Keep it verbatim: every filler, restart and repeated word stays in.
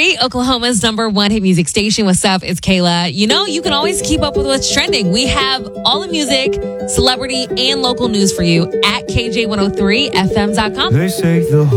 three, Oklahoma's number one hit music station. What's up? It's Kayla. You know, you can always keep up with what's trending. We have all the music, celebrity, and local news for you at K J one oh three F M dot com. They say the